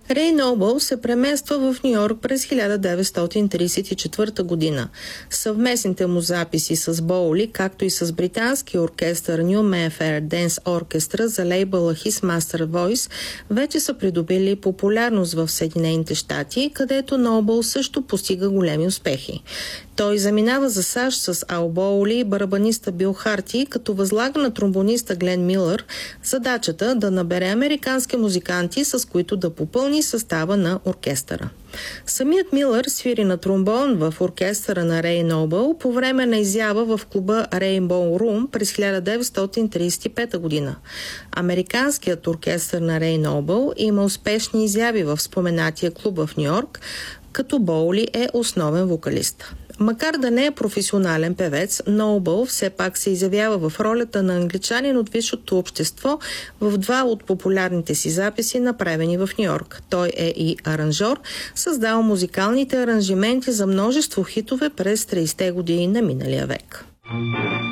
Рей Нобъл се премества в Ню-Йорк през 1934 година. Съвместните му записи с Боули, както и с британския оркестър New Mayfair Dance Orchestra за лейбъла His Master Voice вече са придобили популярност в Съединените щати, където Нобъл също постига големи успехи. Той заминава за САЩ с Ал Боули и барабаниста Бил Харти, като възлага на тромбониста Глен Милър задачата да набере американски музиканти, с които да попълни състава на оркестъра. Самият Милър свири на тромбон в оркестъра на Рей Нобъл по време на изява в клуба Rainbow Room през 1935 година. Американският оркестър на Рей Нобъл има успешни изяви в споменатия клуб в Ню-Йорк, като Боули е основен вокалист. Макар да не е професионален певец, Нобъл все пак се изявява в ролята на англичанин от висшето общество в два от популярните си записи, направени в Ню-Йорк. Той е и аранжор, създал музикалните аранжименти за множество хитове през 30-те години на миналия век.